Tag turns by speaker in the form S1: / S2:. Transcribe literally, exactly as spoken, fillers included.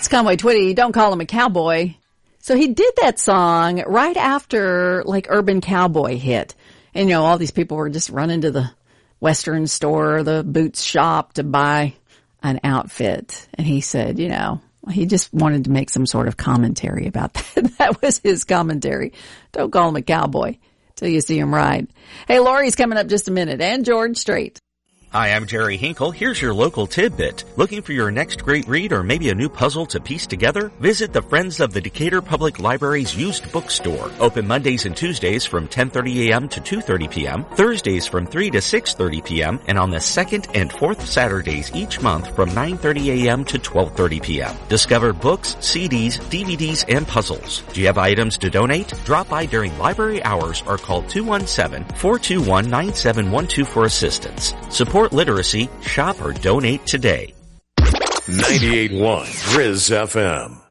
S1: Max Conway Twitty, Don't Call Him a Cowboy. So he did that song right after like Urban Cowboy hit. And you know, all these people were just running to the Western store, the boots shop to buy an outfit. And he said, you know, he just wanted to make some sort of commentary about that. That was his commentary. Don't call him a cowboy till you see him ride. Hey, Lori's coming up just a minute, and George Strait.
S2: Hi, I'm Jerry Hinkle. Here's your local tidbit. Looking for your next great read or maybe a new puzzle to piece together? Visit the Friends of the Decatur Public Library's used bookstore. Open Mondays and Tuesdays from ten thirty a.m. to two thirty p.m., Thursdays from three to six thirty p.m., and on the second and fourth Saturdays each month from nine thirty a.m. to twelve thirty p.m. Discover books, C Ds, D V Ds, and puzzles. Do you have items to donate? Drop by during library hours or call two one seven, four two one, nine seven one two for assistance. Support literacy, shop or donate today.
S3: ninety-eight point one Riz F M.